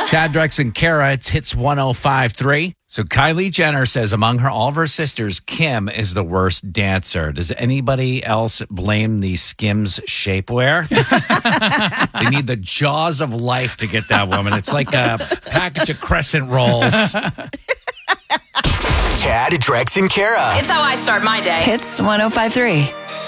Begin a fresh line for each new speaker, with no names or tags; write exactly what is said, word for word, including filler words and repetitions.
Chad, Drex, and Kara, it's Hits one oh five point three. So Kylie Jenner says among her all of her sisters, Kim is the worst dancer. Does anybody else blame the Skims shapewear? They need the jaws of life to get that woman. It's like a package of crescent rolls.
Chad, Drex, and Kara.
It's how I start my day.
Hits one oh five point three.